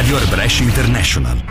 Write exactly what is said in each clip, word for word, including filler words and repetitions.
Radio Brescia International.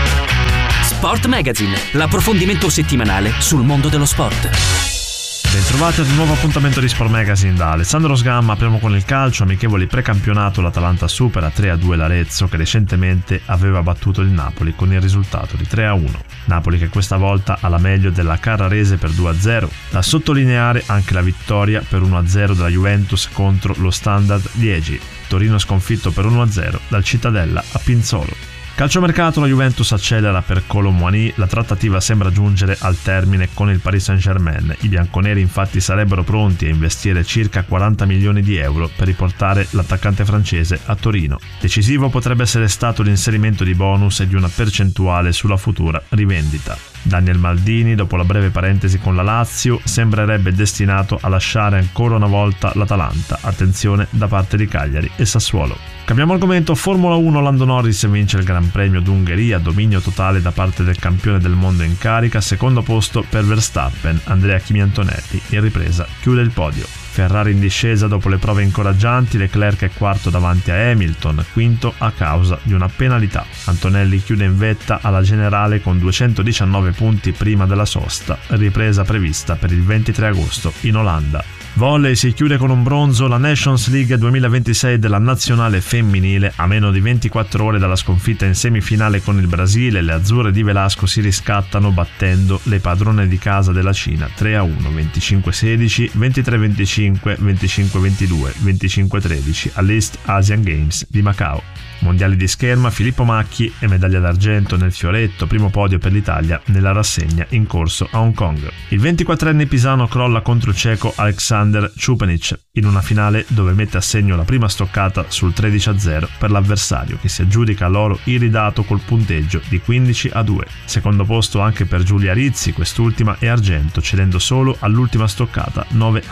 Sport Magazine, l'approfondimento settimanale sul mondo dello sport. Bentrovati ad un nuovo appuntamento di Sport Magazine da Alessandro Sgamma. Apriamo con il calcio. Amichevoli precampionato, l'Atalanta supera tre a due l'Arezzo, che recentemente aveva battuto il Napoli con il risultato di tre a uno. Napoli che questa volta ha la meglio della Carrarese per due a zero. Da sottolineare anche la vittoria per uno a zero della Juventus contro lo Standard Liegi. Torino sconfitto per uno a zero dal Cittadella a Pinzolo. Calciomercato, la Juventus accelera per Kolo Muani, la trattativa sembra giungere al termine con il Paris Saint-Germain. I bianconeri infatti sarebbero pronti a investire circa quaranta milioni di euro per riportare l'attaccante francese a Torino. Decisivo potrebbe essere stato l'inserimento di bonus e di una percentuale sulla futura rivendita. Daniel Maldini, dopo la breve parentesi con la Lazio, sembrerebbe destinato a lasciare ancora una volta l'Atalanta. Attenzione da parte di Cagliari e Sassuolo. Cambiamo argomento. Formula uno, Lando Norris vince il Gran Premio d'Ungheria, dominio totale da parte del campione del mondo in carica, secondo posto per Verstappen. Andrea Kimi Antonelli in ripresa chiude il podio. Ferrari in discesa dopo le prove incoraggianti, Leclerc è quarto davanti a Hamilton, quinto a causa di una penalità. Antonelli chiude in vetta alla generale con duecentodiciannove punti prima della sosta, ripresa prevista per il ventitré agosto in Olanda. Volley, si chiude con un bronzo la Nations League duemilaventisei della nazionale femminile. A meno di ventiquattro ore dalla sconfitta in semifinale con il Brasile, le azzurre di Velasco si riscattano battendo le padrone di casa della Cina tre a uno, venticinque sedici, ventitré venticinque, venticinque ventidue, venticinque tredici all'East Asian Games di Macao. Mondiali di scherma, Filippo Macchi e medaglia d'argento nel fioretto, primo podio per l'Italia nella rassegna in corso a Hong Kong. Il ventiquattrenne pisano crolla contro il ceco Aleksandar Čupenić in una finale dove mette a segno la prima stoccata sul tredici a zero per l'avversario, che si aggiudica l'oro iridato col punteggio di quindici a due. Secondo posto anche per Giulia Rizzi, quest'ultima è argento, cedendo solo all'ultima stoccata nove